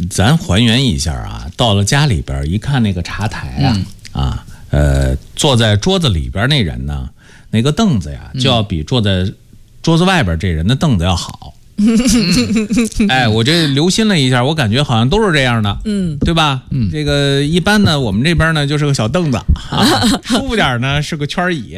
咱还原一下啊，到了家里边一看那个茶台坐在桌子里边那人呢，那个凳子呀，就要比坐在桌子外边这人的凳子要好。哎，我这留心了一下，我感觉好像都是这样的，对吧？这个一般呢，我们这边呢就是个小凳子，舒服点呢是个圈椅。